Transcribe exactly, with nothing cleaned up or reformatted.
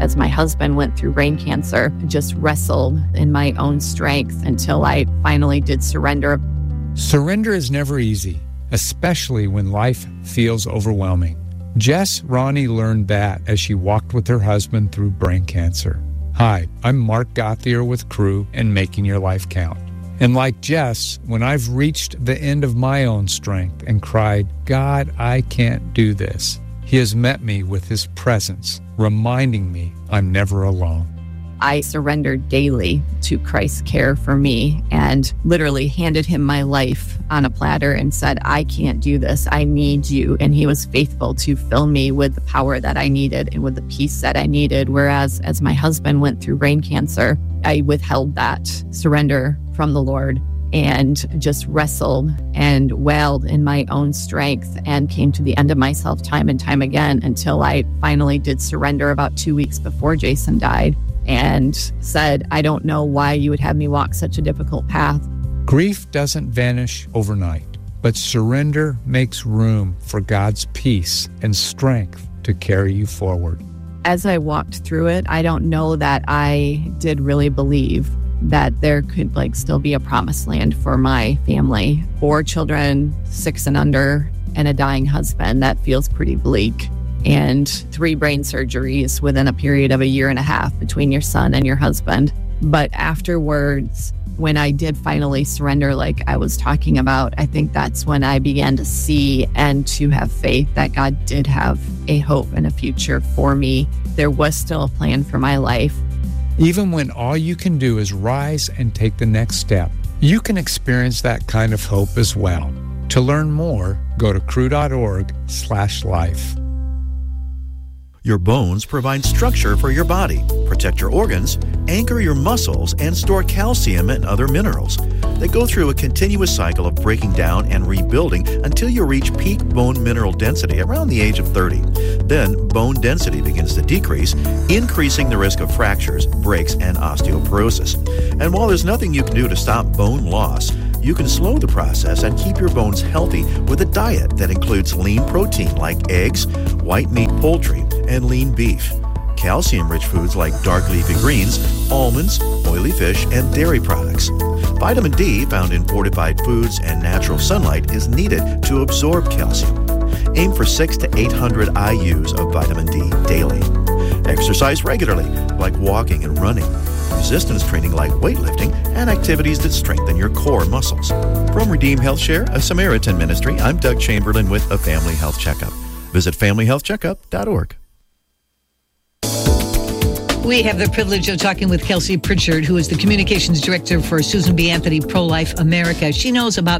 as my husband went through brain cancer, just wrestled in my own strength until I finally did surrender. Surrender is never easy, especially when life feels overwhelming. Jess Ronnie learned that as she walked with her husband through brain cancer. Hi, I'm Mark Gauthier with Crew and Making Your Life Count. And like Jess, when I've reached the end of my own strength and cried, God, I can't do this, He has met me with His presence, reminding me I'm never alone. I surrendered daily to Christ's care for me and literally handed Him my life on a platter and said, I can't do this. I need you. And He was faithful to fill me with the power that I needed and with the peace that I needed. Whereas as my husband went through brain cancer, I withheld that surrender from the Lord and just wrestled and wailed in my own strength and came to the end of myself time and time again until I finally did surrender about two weeks before Jason died and said, I don't know why you would have me walk such a difficult path. Grief doesn't vanish overnight, but surrender makes room for God's peace and strength to carry you forward. As I walked through it, I don't know that I did really believe that there could like still be a promised land for my family. Four children, six and under, and a dying husband. That feels pretty bleak. And three brain surgeries within a period of a year and a half between your son and your husband. But afterwards, when I did finally surrender, like I was talking about, I think that's when I began to see and to have faith that God did have a hope and a future for me. There was still a plan for my life. Even when all you can do is rise and take the next step, you can experience that kind of hope as well. To learn more, go to crew.org slash life. Your bones provide structure for your body, protect your organs, anchor your muscles, and store calcium and other minerals. They go through a continuous cycle of breaking down and rebuilding until you reach peak bone mineral density around the age of thirty. Then bone density begins to decrease, increasing the risk of fractures, breaks, and osteoporosis. And while there's nothing you can do to stop bone loss, you can slow the process and keep your bones healthy with a diet that includes lean protein like eggs, white meat, poultry, and lean beef. Calcium-rich foods like dark leafy greens, almonds, oily fish, and dairy products. Vitamin D, found in fortified foods and natural sunlight, is needed to absorb calcium. Aim for six to eight hundred I U's of vitamin D daily. Exercise regularly, like walking and running. Resistance training like weightlifting, and activities that strengthen your core muscles. From Redeem Health Share, a Samaritan ministry, I'm Doug Chamberlain with a Family Health Checkup. Visit family health checkup dot org. We have the privilege of talking with Kelsey Pritchard, who is the communications director for Susan B. Anthony Pro-Life America. She knows about